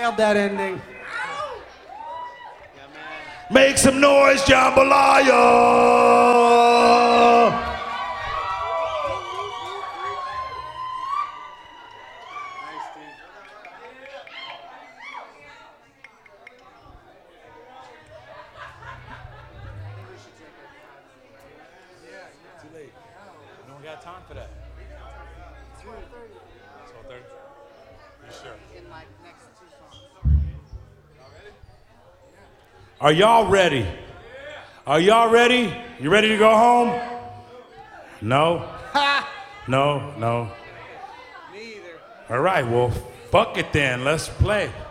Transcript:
Nailed that ending. Make some noise, jambalaya! Too late. No one got time for that. 12:30. You sure? In my next 2 songs. Are y'all ready? Are y'all ready? You ready to go home? No? No, no. Me either. All right, well, fuck it then. Let's play.